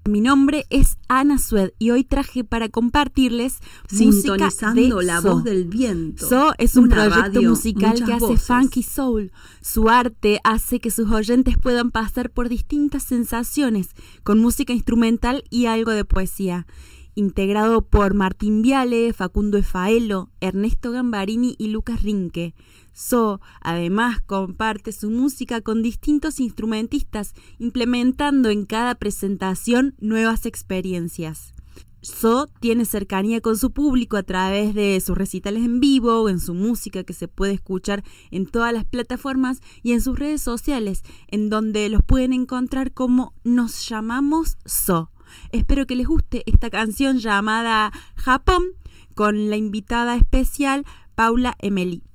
Mi nombre es Ana Sued y hoy traje para compartirles Sintonizando música de la So. voz del viento. So es un Una proyecto radio, musical muchas que hace voces. funky soul. Su arte hace que sus oyentes puedan pasar por distintas sensaciones, con música instrumental y algo de poesía. Integrado por Martín Viale, Facundo Efaelo, Ernesto Gambarini y Lucas Rinque. So, además, comparte su música con distintos instrumentistas, implementando en cada presentación nuevas experiencias. So tiene cercanía con su público a través de sus recitales en vivo o en su música que se puede escuchar en todas las plataformas y en sus redes sociales, en donde los pueden encontrar como Nos Llamamos So. Espero que les guste esta canción llamada Japón con la invitada especial Paula Emeli.